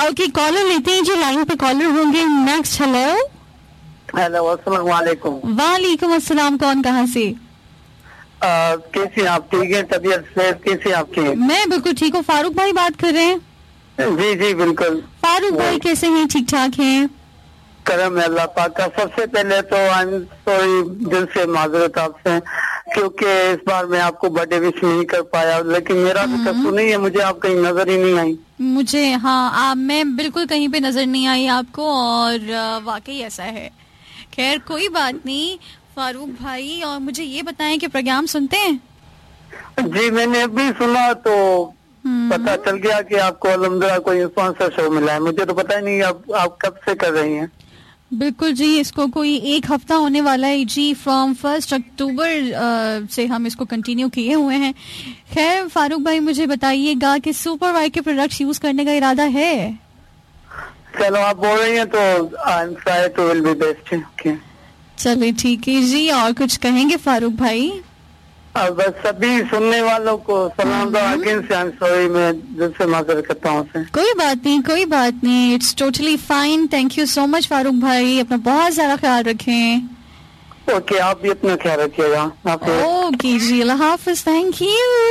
Okay, collar लेते हैं जो लाइन पे कॉलर होंगे नेक्स्ट। हेलो हेलो, अस्सलाम वालेकुम। वालेकुम अस्सलाम। कौन कहाँ से? कैसी आप? ठीक है, तबीयत से कैसी आपकी? मैं बिल्कुल ठीक हूँ। फारूक भाई बात कर रहे हैं? जी जी बिल्कुल। फारूक भाई कैसे हैं? ठीक ठाक हैं? करम है अल्लाह पाक का। सबसे पहले तो आई एम सॉरी, दिल से माजरत आपसे, क्योंकि इस बार मैं आपको बर्थडे विश नहीं कर पाया, लेकिन मेरा भी कसूर नहीं है, मुझे आप कहीं नजर ही नहीं आई। मुझे मैं बिल्कुल कहीं पे नजर नहीं आई आपको, और वाकई ऐसा है। खैर कोई बात नहीं फारूक भाई, और मुझे ये बताएं कि प्रोग्राम सुनते हैं? जी मैंने अभी सुना तो पता चल गया कि आपको अल्हम्दुलिल्लाह कोई स्पॉन्सर शो मिला है। मुझे तो पता ही नहीं आप कब से कर रही हैं। बिल्कुल जी, इसको कोई 1 हफ्ता होने वाला है जी। फ्रॉम 1 अक्टूबर से हम इसको कंटिन्यू किए हुए हैं। खैर फारूक भाई मुझे बताइएगा कि सुपर वाई के प्रोडक्ट्स यूज करने का इरादा है? चलो आप बोल रही हैं तो I am try two will be best. Okay चलिए ठीक है जी। और कुछ कहेंगे फारूक भाई? बस सभी सुनने वालों को सलाम दो। अगेन से आई एम सॉरी, मैं दिल से माजरत करता हूँ। कोई बात नहीं, कोई बात नहीं, it's totally fine. Thank you so much Farooq भाई, अपना बहुत सारा ख्याल रखें। ओके, आप भी अपना ख्याल रखिएगा। Okay ji, Allah Hafiz. Thank you.